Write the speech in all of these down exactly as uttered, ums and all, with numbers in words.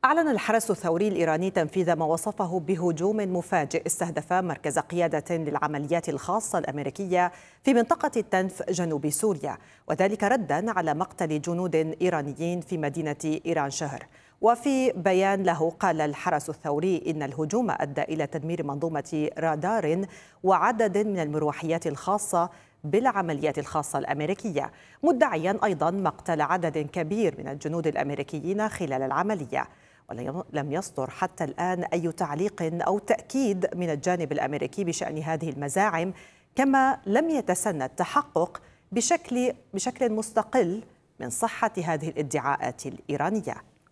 أعلن الحرس الثوري الإيراني تنفيذ ما وصفه بهجوم مفاجئ استهدف مركز قيادة للعمليات الخاصة الأمريكية في منطقة التنف جنوب سوريا، وذلك ردا على مقتل جنود إيرانيين في مدينة إيران شهر. وفي بيان له قال الحرس الثوري إن الهجوم أدى إلى تدمير منظومة رادار وعدد من المروحيات الخاصة بالعمليات الخاصة الأمريكية، مدعيا أيضا مقتل عدد كبير من الجنود الأمريكيين خلال العملية. ولم يصدر حتى الآن أي تعليق أو تأكيد من الجانب الأمريكي بشأن هذه المزاعم، كما لم يتسنى التحقق بشكل بشكل مستقل من صحة هذه الادعاءات الإيرانية.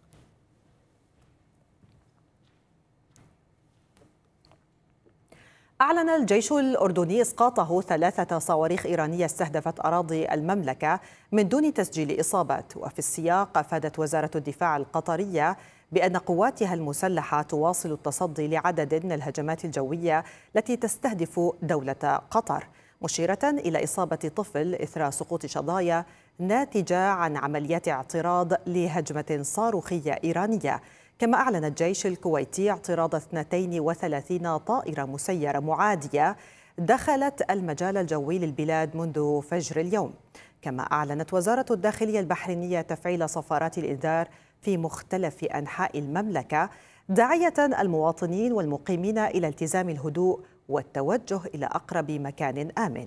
أعلن الجيش الأردني إسقاطه ثلاثة صواريخ إيرانية استهدفت أراضي المملكة من دون تسجيل إصابات. وفي السياق أفادت وزارة الدفاع القطرية بأن قواتها المسلحة تواصل التصدي لعدد من الهجمات الجوية التي تستهدف دولة قطر، مشيرة إلى إصابة طفل إثر سقوط شظايا ناتجة عن عمليات اعتراض لهجمة صاروخية إيرانية. كما أعلن الجيش الكويتي اعتراض اثنتين وثلاثين طائرة مسيرة معادية دخلت المجال الجوي للبلاد منذ فجر اليوم. كما أعلنت وزارة الداخلية البحرينية تفعيل صفارات الإنذار في مختلف أنحاء المملكة، داعية المواطنين والمقيمين إلى التزام الهدوء والتوجه إلى أقرب مكان آمن.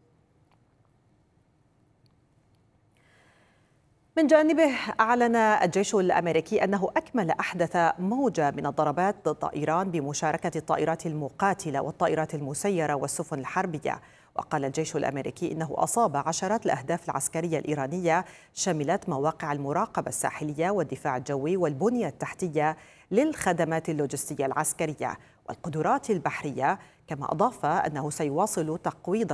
من جانبه أعلن الجيش الأمريكي أنه أكمل أحدث موجة من الضربات ضد إيران بمشاركة الطائرات المقاتلة والطائرات المسيرة والسفن الحربية. وقال الجيش الأمريكي إنه أصاب عشرات الأهداف العسكرية الإيرانية شملت مواقع المراقبة الساحلية والدفاع الجوي والبنية التحتية للخدمات اللوجستية العسكرية والقدرات البحرية. كما أضاف أنه سيواصل تقويض